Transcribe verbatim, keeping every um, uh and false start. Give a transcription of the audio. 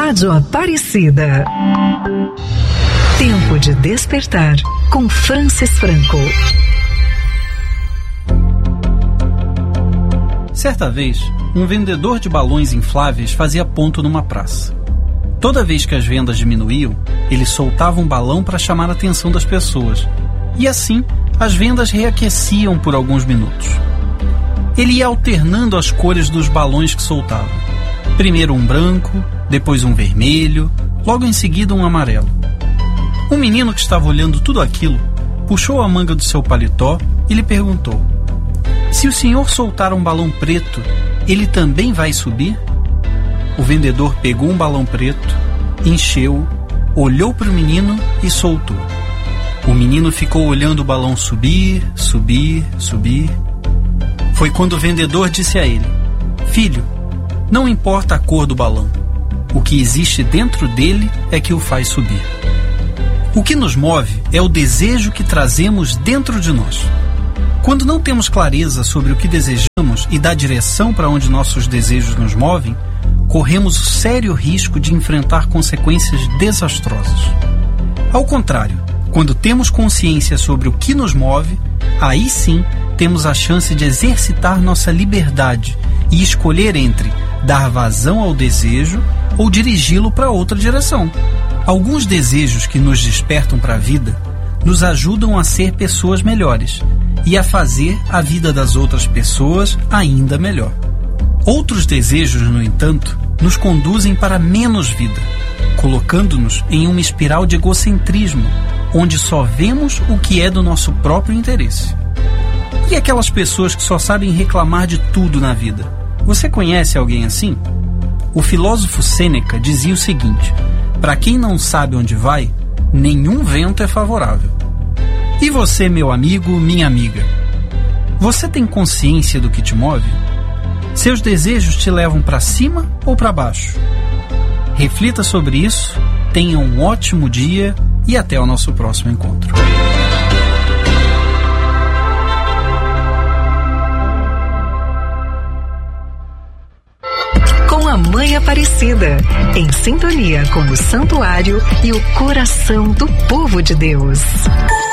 Rádio Aparecida. Tempo de despertar com Francis Franco. Certa vez, um vendedor de balões infláveis fazia ponto numa praça. Toda vez que as vendas diminuíam, ele soltava um balão para chamar a atenção das pessoas. E assim, as vendas reaqueciam por alguns minutos. Ele ia alternando as cores dos balões que soltava. Primeiro um branco, depois um vermelho, logo em seguida um amarelo. Um menino que estava olhando tudo aquilo puxou a manga do seu paletó e lhe perguntou: se o senhor soltar um balão preto, ele também vai subir? O vendedor pegou um balão preto, encheu-o, olhou para o menino e soltou. O menino ficou olhando o balão subir, subir, subir. Foi quando o vendedor disse a ele: filho, não importa a cor do balão. O que existe dentro dele é que o faz subir. O que nos move é o desejo que trazemos dentro de nós. Quando não temos clareza sobre o que desejamos e da direção para onde nossos desejos nos movem, corremos o sério risco de enfrentar consequências desastrosas. Ao contrário, quando temos consciência sobre o que nos move, aí sim temos a chance de exercitar nossa liberdade e escolher entre dar vazão ao desejo ou dirigi-lo para outra direção. Alguns desejos que nos despertam para a vida nos ajudam a ser pessoas melhores e a fazer a vida das outras pessoas ainda melhor. Outros desejos, no entanto, nos conduzem para menos vida, colocando-nos em uma espiral de egocentrismo, onde só vemos o que é do nosso próprio interesse. E aquelas pessoas que só sabem reclamar de tudo na vida? Você conhece alguém assim? O filósofo Sêneca dizia o seguinte: para quem não sabe onde vai, nenhum vento é favorável. E você, meu amigo, minha amiga? Você tem consciência do que te move? Seus desejos te levam para cima ou para baixo? Reflita sobre isso, tenha um ótimo dia e até o nosso próximo encontro. Com a Mãe Aparecida, em sintonia com o santuário e o coração do povo de Deus.